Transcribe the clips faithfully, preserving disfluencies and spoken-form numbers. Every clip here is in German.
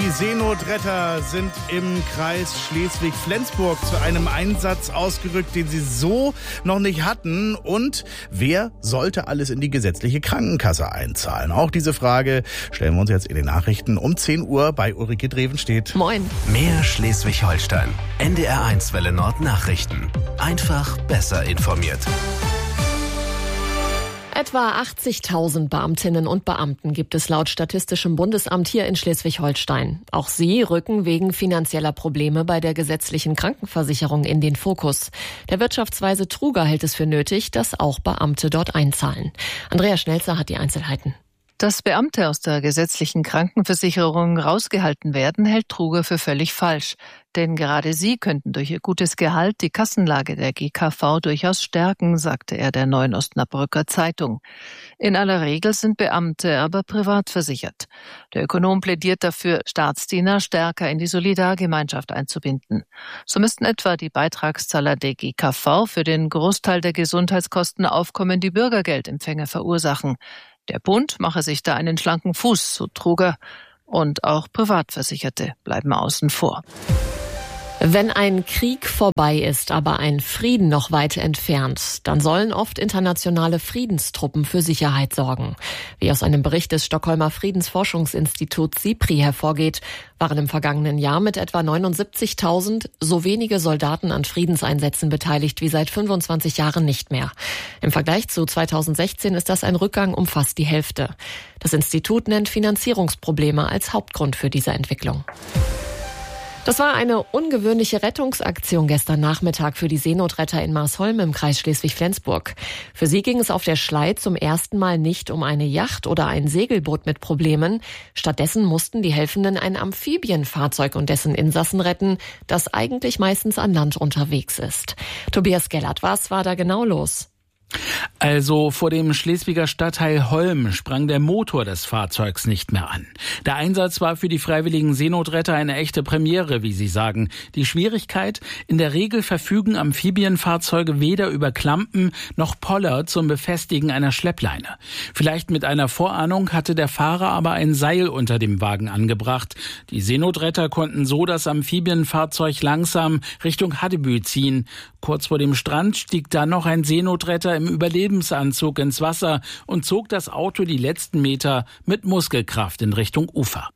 Die Seenotretter sind im Kreis Schleswig-Flensburg zu einem Einsatz ausgerückt, den sie so noch nicht hatten. Und wer sollte alles in die gesetzliche Krankenkasse einzahlen? Auch diese Frage stellen wir uns jetzt in den Nachrichten um zehn Uhr bei Ulrike Drevenstedt. Moin. Mehr Schleswig-Holstein. N D R eins Welle Nord Nachrichten. Einfach besser informiert. Etwa achtzigtausend Beamtinnen und Beamten gibt es laut Statistischem Bundesamt hier in Schleswig-Holstein. Auch sie rücken wegen finanzieller Probleme bei der gesetzlichen Krankenversicherung in den Fokus. Der Wirtschaftsweise Truger hält es für nötig, dass auch Beamte dort einzahlen. Andrea Schnelzer hat die Einzelheiten. Dass Beamte aus der gesetzlichen Krankenversicherung rausgehalten werden, hält Truger für völlig falsch. Denn gerade sie könnten durch ihr gutes Gehalt die Kassenlage der G K V durchaus stärken, sagte er der Neuen Osnabrücker Zeitung. In aller Regel sind Beamte aber privat versichert. Der Ökonom plädiert dafür, Staatsdiener stärker in die Solidargemeinschaft einzubinden. So müssten etwa die Beitragszahler der G K V für den Großteil der Gesundheitskosten aufkommende Bürgergeldempfänger verursachen. Der Bund mache sich da einen schlanken Fuß, so Truger. Und auch Privatversicherte bleiben außen vor. Wenn ein Krieg vorbei ist, aber ein Frieden noch weit entfernt, dann sollen oft internationale Friedenstruppen für Sicherheit sorgen. Wie aus einem Bericht des Stockholmer Friedensforschungsinstituts SIPRI hervorgeht, waren im vergangenen Jahr mit etwa neunundsiebzigtausend so wenige Soldaten an Friedenseinsätzen beteiligt wie seit fünfundzwanzig Jahren nicht mehr. Im Vergleich zu zweitausendsechzehn ist das ein Rückgang um fast die Hälfte. Das Institut nennt Finanzierungsprobleme als Hauptgrund für diese Entwicklung. Das war eine ungewöhnliche Rettungsaktion gestern Nachmittag für die Seenotretter in Marsholm im Kreis Schleswig-Flensburg. Für sie ging es auf der Schlei zum ersten Mal nicht um eine Yacht oder ein Segelboot mit Problemen. Stattdessen mussten die Helfenden ein Amphibienfahrzeug und dessen Insassen retten, das eigentlich meistens an Land unterwegs ist. Tobias Gellert, was war da genau los? Also vor dem Schleswiger Stadtteil Holm sprang der Motor des Fahrzeugs nicht mehr an. Der Einsatz war für die freiwilligen Seenotretter eine echte Premiere, wie sie sagen. Die Schwierigkeit: In der Regel verfügen Amphibienfahrzeuge weder über Klampen noch Poller zum Befestigen einer Schleppleine. Vielleicht mit einer Vorahnung hatte der Fahrer aber ein Seil unter dem Wagen angebracht. Die Seenotretter konnten so das Amphibienfahrzeug langsam Richtung Haddebühl ziehen. Kurz vor dem Strand stieg dann noch ein Seenotretter im Überlebensanzug ins Wasser und zog das Auto die letzten Meter mit Muskelkraft in Richtung Ufer.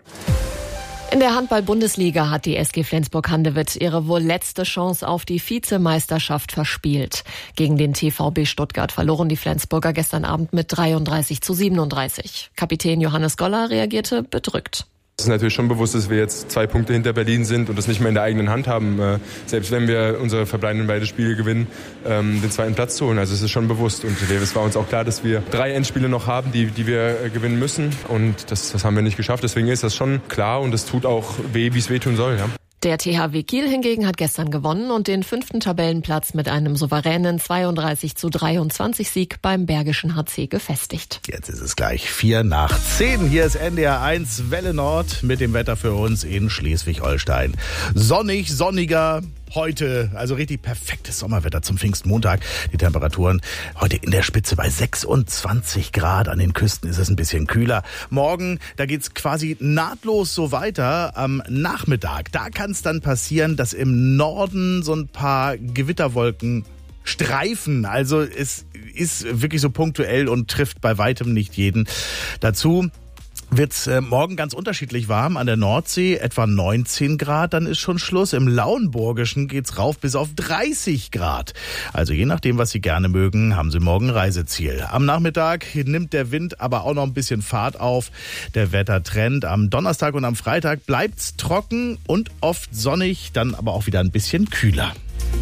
In der Handball-Bundesliga hat die S G Flensburg-Handewitt ihre wohl letzte Chance auf die Vizemeisterschaft verspielt. Gegen den T V B Stuttgart verloren die Flensburger gestern Abend mit dreiunddreißig zu siebenunddreißig. Kapitän Johannes Goller reagierte bedrückt. Es ist natürlich schon bewusst, dass wir jetzt zwei Punkte hinter Berlin sind und das nicht mehr in der eigenen Hand haben, äh, selbst wenn wir unsere verbleibenden beide Spiele gewinnen, ähm, den zweiten Platz zu holen. Also es ist schon bewusst und es war uns auch klar, dass wir drei Endspiele noch haben, die, die wir äh, gewinnen müssen und das, das haben wir nicht geschafft. Deswegen ist das schon klar und es tut auch weh, wie es wehtun soll. Ja. Der T H W Kiel hingegen hat gestern gewonnen und den fünften Tabellenplatz mit einem souveränen zweiunddreißig zu dreiundzwanzig Sieg beim Bergischen H C gefestigt. Jetzt ist es gleich vier nach zehn. Hier ist N D R eins Welle Nord mit dem Wetter für uns in Schleswig-Holstein. Sonnig, sonniger. Heute, also richtig perfektes Sommerwetter zum Pfingstmontag. Die Temperaturen heute in der Spitze bei sechsundzwanzig Grad. An den Küsten ist es ein bisschen kühler. Morgen, da geht's quasi nahtlos so weiter. Am Nachmittag, da kann es dann passieren, dass im Norden so ein paar Gewitterwolken streifen. Also es ist wirklich so punktuell und trifft bei weitem nicht jeden. Dazu wird's äh, morgen ganz unterschiedlich warm. An der Nordsee etwa neunzehn Grad, dann ist schon Schluss. Im Lauenburgischen geht's rauf bis auf dreißig Grad. Also je nachdem, was Sie gerne mögen, haben Sie morgen Reiseziel. Am Nachmittag nimmt der Wind aber auch noch ein bisschen Fahrt auf. Der Wettertrend: am Donnerstag und am Freitag bleibt's trocken und oft sonnig, dann aber auch wieder ein bisschen kühler.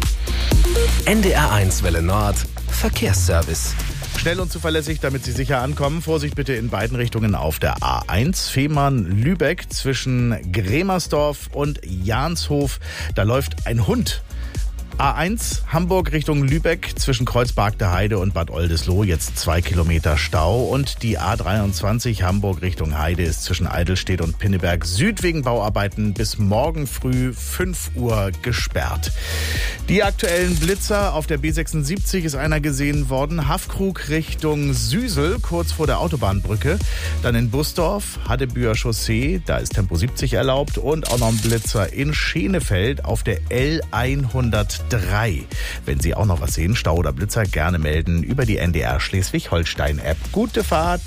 N D R eins Welle Nord Verkehrsservice. Schnell und zuverlässig, damit Sie sicher ankommen. Vorsicht bitte in beiden Richtungen auf der A eins. Fehmarn-Lübeck zwischen Gremersdorf und Janshof. Da läuft ein Hund A eins Hamburg Richtung Lübeck zwischen Kreuzberg der Heide und Bad Oldesloe jetzt zwei Kilometer Stau. Und die A dreiundzwanzig Hamburg Richtung Heide ist zwischen Eidelstedt und Pinneberg Süd wegen Bauarbeiten bis morgen früh fünf Uhr gesperrt. Die aktuellen Blitzer: auf der B sechsundsiebzig ist einer gesehen worden, Haffkrug Richtung Süsel, kurz vor der Autobahnbrücke. Dann in Busdorf, Haddebüher Chaussee, da ist Tempo siebzig erlaubt. Und auch noch ein Blitzer in Schenefeld auf der L hundertdrei. Wenn Sie auch noch was sehen, Stau oder Blitzer, gerne melden über die N D R Schleswig-Holstein-App. Gute Fahrt!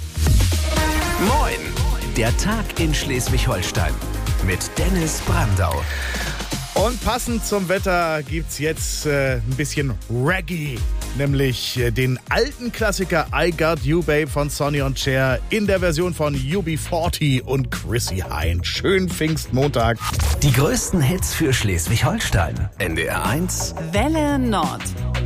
Moin! Der Tag in Schleswig-Holstein mit Dennis Brandau. Und passend zum Wetter gibt's jetzt äh, ein bisschen Reggae, nämlich äh, den alten Klassiker I Got You Babe von Sonny und Cher in der Version von U B vierzig und Chrissy Hynde. Schönen Pfingstmontag. Die größten Hits für Schleswig-Holstein. N D R eins Welle Nord.